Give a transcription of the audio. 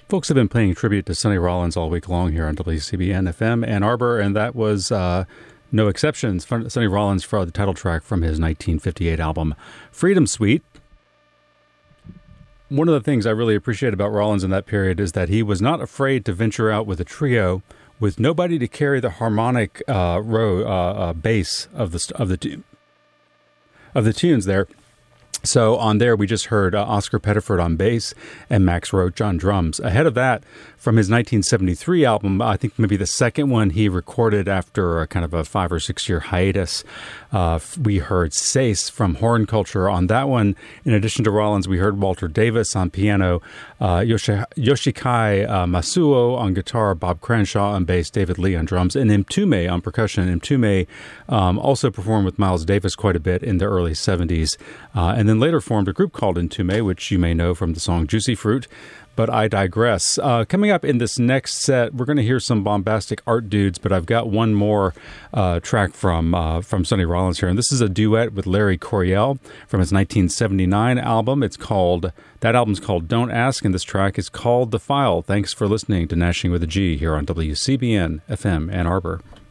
Folks have been paying tribute to Sonny Rollins all week long here on WCBN FM Ann Arbor, and that was no exceptions. Sonny Rollins for the title track from his 1958 album, Freedom Suite. One of the things I really appreciate about Rollins in that period is that he was not afraid to venture out with a trio with nobody to carry the harmonic bass of the tunes there. So on there, we just heard Oscar Pettiford on bass and Max Roach on drums. Ahead of that, from his 1973 album, I think maybe the second one he recorded after a kind of a 5 or 6 year hiatus, we heard Sace from Horn Culture. On that one, in addition to Rollins, we heard Walter Davis on piano, Yoshikai Masuo on guitar, Bob Cranshaw on bass, David Lee on drums, and Mtume on percussion. Mtume also performed with Miles Davis quite a bit in the early 70s, and then later formed a group called Mtume, which you may know from the song Juicy Fruit. But I digress. Coming up in this next set, we're going to hear some bombastic art dudes, but I've got one more track from Sonny Rollins here. And this is a duet with Larry Coryell from his 1979 album. That album's called Don't Ask, and this track is called The File. Thanks for listening to Gnashing with a G here on WCBN FM Ann Arbor.